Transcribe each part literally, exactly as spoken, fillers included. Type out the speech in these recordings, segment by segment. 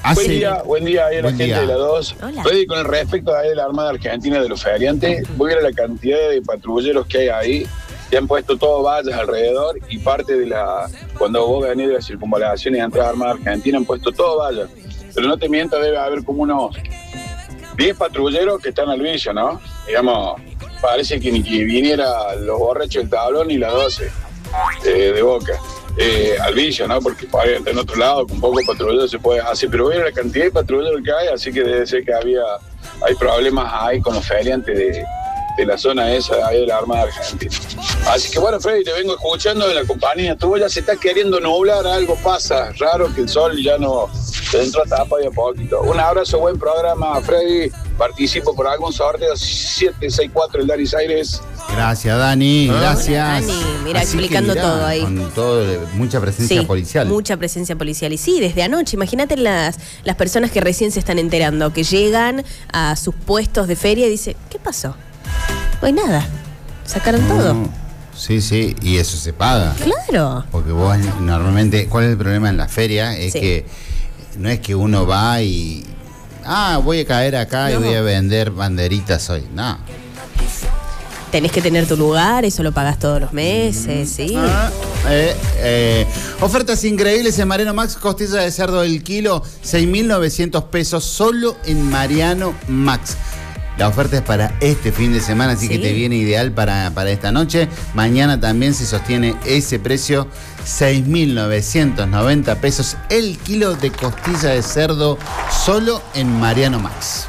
Hace... Buen día, buen día ahí a la Buen gente día. de la dos. Hola. Freddy, con el respecto a la Armada Argentina de los feriantes, voy a ver la cantidad de patrulleros que hay ahí. Te han puesto todo vallas alrededor y parte de la... Cuando vos venís de la circunvalación y entras a Armada Argentina, han puesto todo vallas. Pero no te miento, debe haber como unos diez patrulleros que están al vicio, ¿no? Digamos, parece que ni que viniera los borrachos del tablón ni la doce eh, de Boca. Eh, al vicio, ¿no? Porque podría estar en otro lado, con poco patrullero se puede hacer, pero ver la cantidad de patrulleros que hay, así que debe ser que había, hay problemas ahí con los feriantes de, de la zona esa, ahí de la Armada Argentina. Así que bueno, Freddy, te vengo escuchando de la compañía, tú ya se está queriendo nublar, algo pasa, raro que el sol ya no se entró a tapa de a poquito. Un abrazo, buen programa, Freddy, participo por algún sorteo, siete seis cuatro el Daris Aires. Gracias, Dani, Hola, gracias. Dani, mira, Así que explicando mirá, todo ahí. Con todo, mucha presencia Sí, policial. mucha presencia policial. Y sí, desde anoche, imagínate las, las personas que recién se están enterando, que llegan a sus puestos de feria y dicen, ¿qué pasó? No hay nada. Sacaron todo. No, sí, sí, y eso se paga. Claro. Porque vos normalmente, ¿cuál es el problema en la feria? Es Sí. que no es que uno va y, ah, voy a caer acá No. y voy a vender banderitas hoy. No. Tenés que tener tu lugar, eso lo pagas todos los meses, sí. Ah, eh, eh. Ofertas increíbles en Mariano Max, costilla de cerdo del kilo, seis mil novecientos pesos solo en Mariano Max. La oferta es para este fin de semana, así Sí. que te viene ideal para, para esta noche. Mañana también se sostiene ese precio, seis mil novecientos noventa pesos el kilo de costilla de cerdo solo en Mariano Max.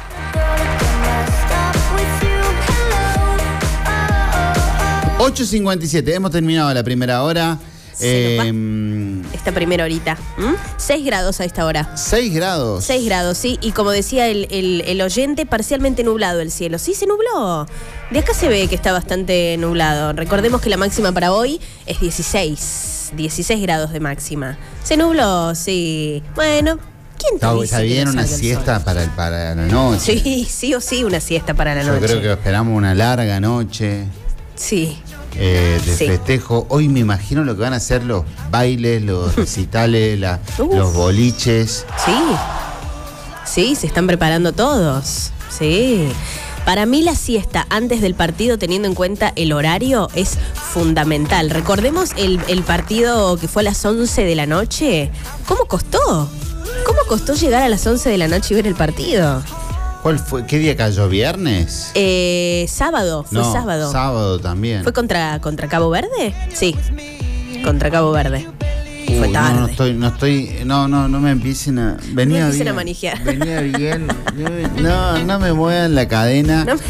ocho cincuenta y siete, hemos terminado la primera hora. Se nos va. Eh, Esta primera horita. ¿Mm? seis grados a esta hora. seis grados. seis grados, sí. Y como decía el, el, el oyente, parcialmente nublado el cielo. Sí, se nubló. De acá se ve que está bastante nublado. Recordemos que la máxima para hoy es dieciséis. dieciséis grados de máxima. Se nubló, sí. Bueno, ¿quién te Está, dice está que bien no una salga el siesta sol? para, el, para la noche. Sí, sí o sí, una siesta para la Yo noche. creo que esperamos una larga noche Sí. eh, de Sí. festejo. Hoy me imagino lo que van a ser los bailes, los recitales, la- Uf. los boliches. Sí. Sí, se están preparando todos. Sí. Para mí la siesta antes del partido, teniendo en cuenta el horario, es fundamental. Recordemos el, el partido que fue a las once de la noche. ¿Cómo costó? ¿Cómo costó llegar a las once de la noche y ver el partido? ¿Cuál fue? ¿Qué día cayó? ¿Viernes? Eh, sábado, fue no, sábado. Sábado también. ¿Fue contra, contra Cabo Verde? Sí, contra Cabo Verde. Fue Uy, tarde. No, no estoy, no estoy, no, no, no me empiecen a. Venía No empiecen bien, a manejar. Venía bien. No, no me muevan la cadena. No.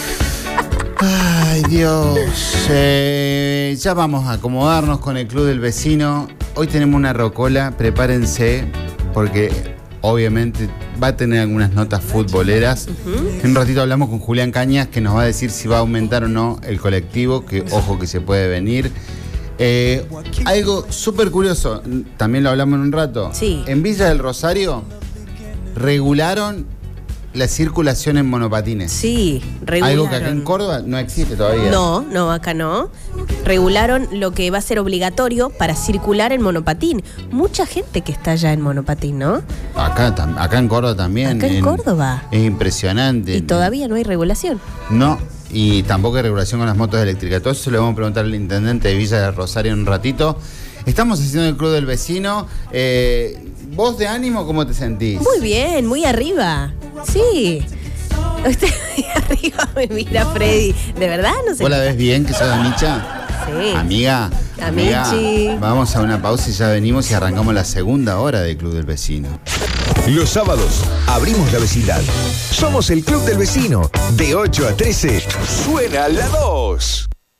Ay, Dios. Eh, ya vamos a acomodarnos con el Club del Vecino. Hoy tenemos una rocola, prepárense, porque obviamente va a tener algunas notas futboleras. Uh-huh. En un ratito hablamos con Julián Cañas, que nos va a decir si va a aumentar o no el colectivo, que ojo que se puede venir. Eh, algo súper curioso, también lo hablamos en un rato. Sí. En Villa del Rosario regularon la circulación en monopatines. Sí, regularon. Algo que acá en Córdoba no existe todavía. No, no, acá no. Regularon lo que va a ser obligatorio para circular en monopatín. Mucha gente que está ya en monopatín, ¿no? Acá, tam- acá en Córdoba también. Acá en Córdoba. Es impresionante. Y todavía no hay regulación. No, y tampoco hay regulación con las motos eléctricas. Todo eso le vamos a preguntar al intendente de Villa de Rosario en un ratito. Estamos haciendo el Club del Vecino. Eh, ¿Vos de ánimo cómo te sentís? Muy bien, muy arriba. Sí. Usted muy arriba me mira, Freddy. ¿De verdad? No sé. ¿Vos la ves bien que sos Amicha? Sí. Amiga, amiga, Amichi. vamos a una pausa y ya venimos y arrancamos la segunda hora del Club del Vecino. Los sábados abrimos la vecindad. Somos el Club del Vecino. De ocho a trece, suena la dos.